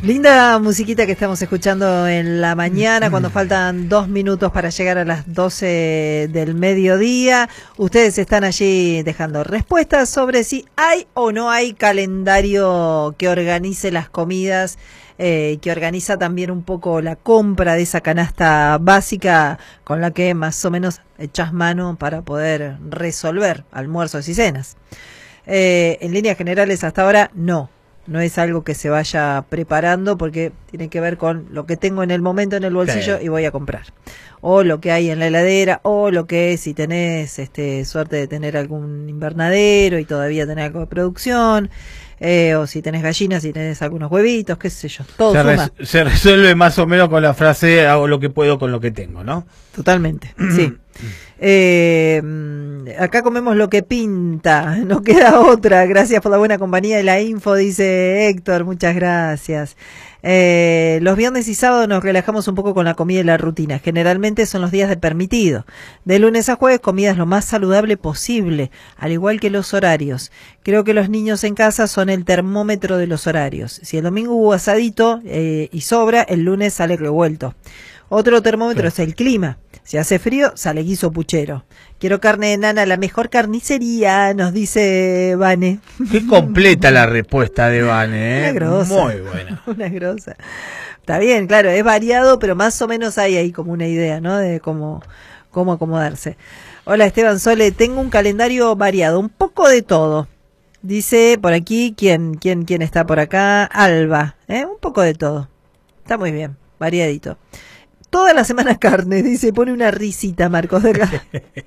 Linda musiquita que estamos escuchando en la mañana cuando faltan 2 minutos para llegar a las 12 del mediodía. Ustedes están allí dejando respuestas sobre si hay o no hay calendario que organice las comidas, que organiza también un poco la compra de esa canasta básica con la que más o menos echás mano para poder resolver almuerzos y cenas. En líneas generales hasta ahora no es algo que se vaya preparando porque tiene que ver con lo que tengo en el momento en el bolsillo y voy a comprar, o lo que hay en la heladera, o lo que si tenés suerte de tener algún invernadero y todavía tenés algo de producción, o si tenés gallinas, si tenés algunos huevitos, qué sé yo, todo suma. Se resuelve más o menos con la frase hago lo que puedo con lo que tengo, ¿no? Totalmente, sí. Acá comemos lo que pinta, no queda otra. Gracias por la buena compañía de la info, dice Héctor, muchas gracias. Los viernes y sábados nos relajamos un poco con la comida y la rutina. Generalmente son los días de permitido. De lunes a jueves, comida es lo más saludable posible, al igual que los horarios. Creo que los niños en casa son el termómetro de los horarios. Si el domingo hubo asadito y sobra, el lunes sale revuelto. Otro termómetro es el clima. Si hace frío, sale guiso puchero. Quiero carne de nana, la mejor carnicería, nos dice Vane. Qué completa la respuesta de Vane, Una grosa. Muy buena. Una grosa. Está bien, claro, es variado, pero más o menos hay ahí como una idea, ¿no? De cómo acomodarse. Hola Esteban Sole, tengo un calendario variado, un poco de todo. Dice por aquí, ¿quién está por acá? Alba, un poco de todo. Está muy bien, variadito. Toda la semana carne, dice, pone una risita Marcos de acá.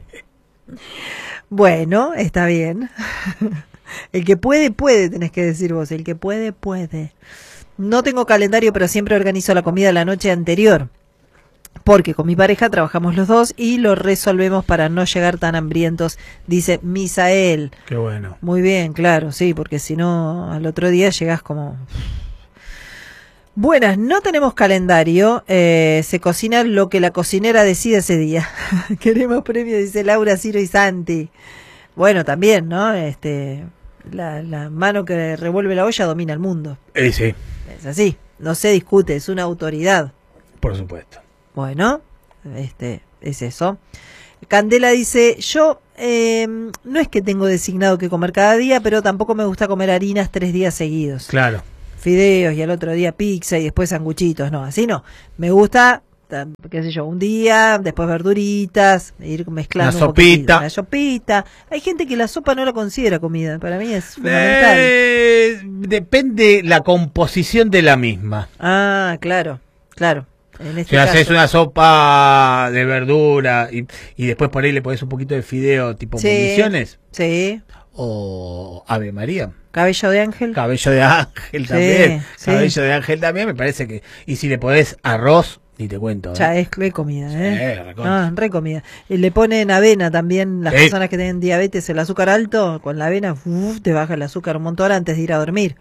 Bueno, está bien. El que puede, tenés que decir vos. El que puede. No tengo calendario, pero siempre organizo la comida la noche anterior. Porque con mi pareja trabajamos los dos y lo resolvemos para no llegar tan hambrientos, dice Misael. Qué bueno. Muy bien, claro, sí, porque si no, al otro día llegás como... Buenas, no tenemos calendario, se cocina lo que la cocinera decide ese día. Queremos premio, dice Laura, Ciro y Santi. Bueno, también, ¿no? La mano que revuelve la olla domina el mundo. Sí. Es así, no se discute, es una autoridad. Por supuesto. Bueno, es eso. Candela dice, yo no es que tengo designado qué comer cada día, pero tampoco me gusta comer harinas 3 días seguidos. Claro. Fideos y al otro día pizza y después sanguchitos, no, así no. Me gusta, qué sé yo, un día, después verduritas, ir mezclando una sopita. Una sopita. Hay gente que la sopa no la considera comida, para mí es fundamental. Depende la composición de la misma. Ah, claro. Si haces una sopa de verdura y después por ahí le pones un poquito de fideo tipo municiones. Sí. O Ave María. Cabello de ángel. Cabello de ángel también. Sí. Cabello de ángel también, me parece que... Y si le podés arroz, ni te cuento. Ya es re comida, re comida. Y le ponen avena también, las personas que tienen diabetes, el azúcar alto, con la avena, te baja el azúcar un montón antes de ir a dormir.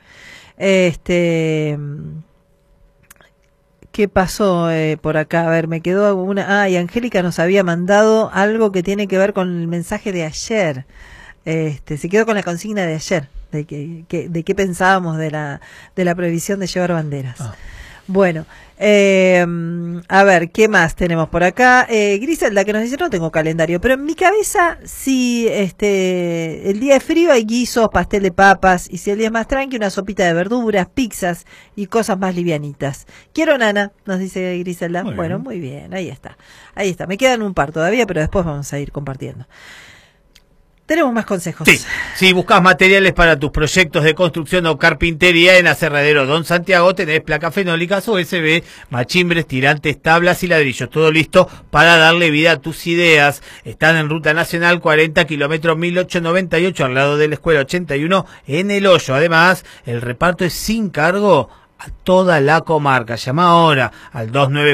¿Qué pasó por acá? A ver, me quedó una... y Angélica nos había mandado algo que tiene que ver con el mensaje de ayer. Se quedó con la consigna de ayer, de qué pensábamos de la prohibición de llevar banderas. Bueno, a ver, ¿qué más tenemos por acá? Griselda que nos dice, no tengo calendario, pero en mi cabeza, si el día de frío hay guisos, pastel de papas, y si el día es más tranqui, una sopita de verduras, pizzas y cosas más livianitas. Quiero nana, nos dice Griselda. Bueno, muy bien, ahí está. Me quedan un par todavía, pero después vamos a ir compartiendo. Tenemos más consejos. Sí, si buscas materiales para tus proyectos de construcción o carpintería en Aserradero Don Santiago, tenés placas fenólicas, USB, machimbres, tirantes, tablas y ladrillos. Todo listo para darle vida a tus ideas. Están en Ruta Nacional 40, kilómetro 1898, al lado de la Escuela 81, en El Hoyo. Además, el reparto es sin cargo a toda la comarca. Llama ahora al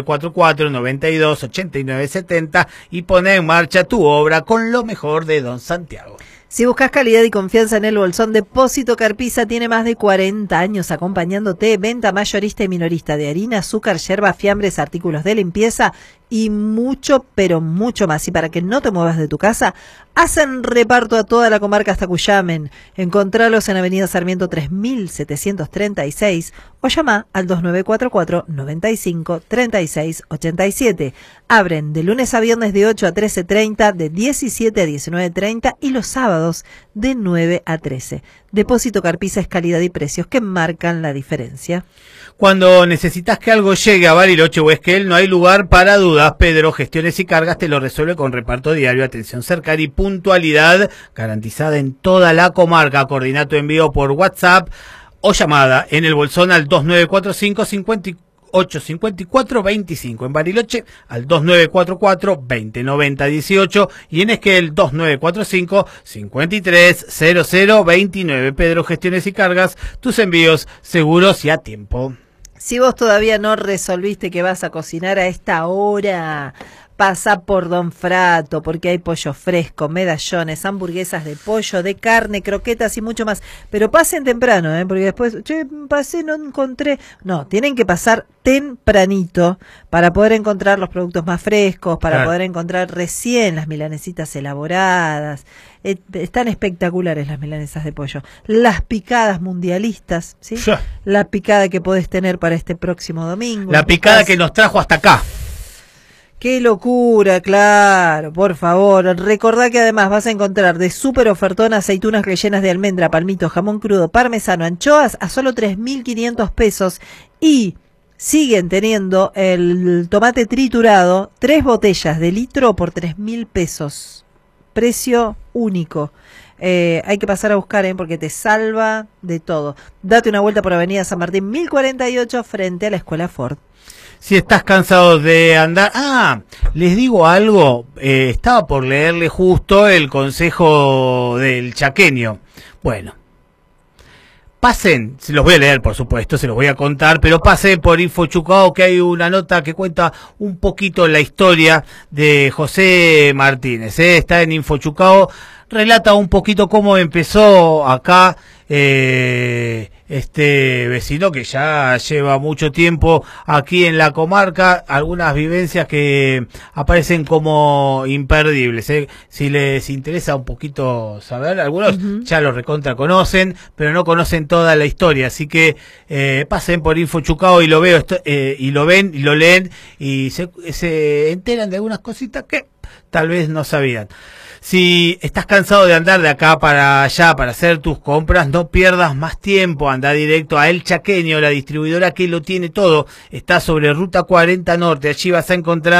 2944-928970 y pone en marcha tu obra con lo mejor de Don Santiago. Si buscas calidad y confianza en el bolsón, Depósito Carpiza tiene más de 40 años acompañándote. Venta mayorista y minorista de harina, azúcar, yerba, fiambres, artículos de limpieza y mucho, pero mucho más. Y para que no te muevas de tu casa, hacen reparto a toda la comarca hasta Cuyamen. Encontralos en Avenida Sarmiento 3736 o llama al 2944 95 36 87. Abren de lunes a viernes de 8 a 13:30, de 17 a 19:30 y los sábados de 9 a 13. Depósito Carpisa es calidad y precios que marcan la diferencia. Cuando necesitas que algo llegue a Bariloche o Esquel, no hay lugar para dudas. Pedro Gestiones y Cargas te lo resuelve con reparto diario, atención cercana y puntualidad garantizada en toda la comarca. Coordina tu envío por WhatsApp o llamada en el Bolsón al 2945 54 25, en Bariloche al 2944 2090 18 y en Esquel 2945 5300 29. Pedro Gestiones y Cargas, tus envíos seguros y a tiempo. Si vos todavía no resolviste que vas a cocinar a esta hora, pasa por Don Frato, porque hay pollo fresco, medallones, hamburguesas de pollo, de carne, croquetas y mucho más. Pero pasen temprano, porque después, pasé, no encontré. No, tienen que pasar tempranito para poder encontrar los productos más frescos, para poder encontrar recién las milanesitas elaboradas. Están espectaculares las milanesas de pollo. Las picadas mundialistas, ¿sí? La picada que podés tener para este próximo domingo. La picada que nos trajo hasta acá. ¡Qué locura! Claro, por favor. Recordá que además vas a encontrar de súper ofertón aceitunas rellenas de almendra, palmito, jamón crudo, parmesano, anchoas a solo 3.500 pesos. Y siguen teniendo el tomate triturado, 3 botellas de litro por 3.000 pesos. Precio único. Hay que pasar a buscar, porque te salva de todo. Date una vuelta por Avenida San Martín 1048 frente a la Escuela Ford. Si estás cansado de andar... les digo algo. Estaba por leerle justo el consejo del chaqueño. Bueno. Pasen, se los voy a leer por supuesto, se los voy a contar, pero pasen por Infochucao, que hay una nota que cuenta un poquito la historia de José Martínez. Está en Infochucao, relata un poquito cómo empezó acá este vecino que ya lleva mucho tiempo aquí en la comarca, algunas vivencias que aparecen como imperdibles. Si les interesa un poquito saber, algunos ya lo recontra conocen, pero no conocen toda la historia, así que pasen por Infochucao y lo y lo ven y lo leen y se enteran de algunas cositas que tal vez no sabían. Si estás cansado de andar de acá para allá para hacer tus compras, no pierdas más tiempo. Anda directo a El Chaqueño, la distribuidora que lo tiene todo. Está sobre Ruta 40 Norte. Allí vas a encontrar